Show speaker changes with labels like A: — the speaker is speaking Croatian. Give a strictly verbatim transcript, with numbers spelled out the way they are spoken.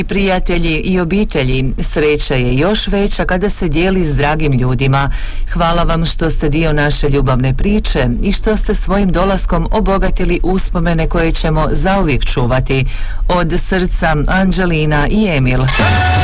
A: Prijatelji i obitelji, sreća je još veća kada se dijeli s dragim ljudima. Hvala vam što ste dio naše ljubavne priče i što ste svojim dolaskom obogatili uspomene koje ćemo zauvijek čuvati. Od srca Anđelina i Emil.